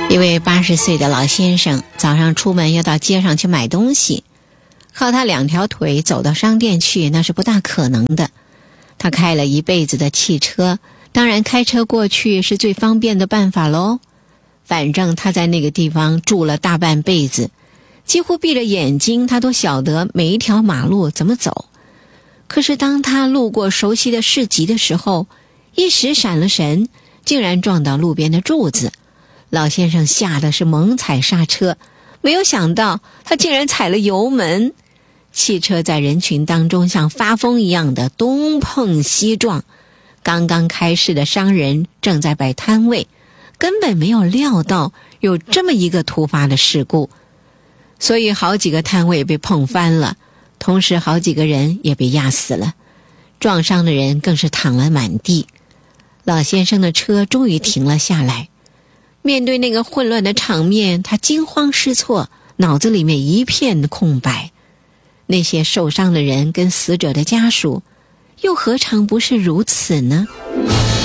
一位80岁的老先生早上出门要到街上去买东西，靠他2条腿走到商店去那是不大可能的。他开了一辈子的汽车，当然开车过去是最方便的办法咯。反正他在那个地方住了大半辈子，几乎闭着眼睛他都晓得每一条马路怎么走。可是当他路过熟悉的市集的时候，一时闪了神，竟然撞到路边的柱子。老先生吓得是猛踩刹车，没有想到他竟然踩了油门。汽车在人群当中像发疯一样的东碰西撞，刚刚开市的商人正在摆摊位，根本没有料到有这么一个突发的事故，所以好几个摊位被碰翻了，同时好几个人也被压死了，撞伤的人更是躺了满地。老先生的车终于停了下来，面对那个混乱的场面，他惊慌失措，脑子里面一片空白。那些受伤的人跟死者的家属，又何尝不是如此呢？